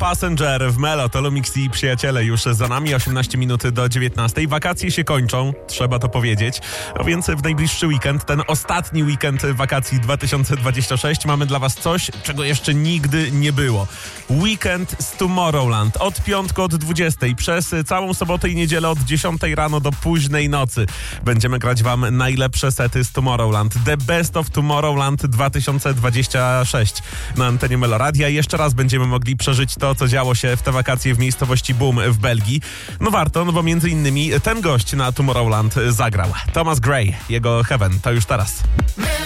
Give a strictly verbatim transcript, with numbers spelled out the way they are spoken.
Passenger w Melo, to Lumix i przyjaciele już za nami, osiemnaście minut do dziewiętnastej. Wakacje się kończą, trzeba to powiedzieć, a więc w najbliższy weekend, ten ostatni weekend wakacji dwa tysiące dwudziesty szósty, mamy dla was coś, czego jeszcze nigdy nie było. Weekend z Tomorrowland. Od piątku od dwudziestej przez całą sobotę i niedzielę od dziesiątej rano do późnej nocy. Będziemy grać wam najlepsze sety z Tomorrowland. The Best of Tomorrowland dwa tysiące dwudziesty szósty na antenie Meloradia. Jeszcze raz będziemy mogli przeżyć to, co działo się w te wakacje w miejscowości Boom w Belgii. No warto, no bo między innymi ten gość na Tomorrowland zagrał. Thomas Gray, jego Heaven, to już teraz.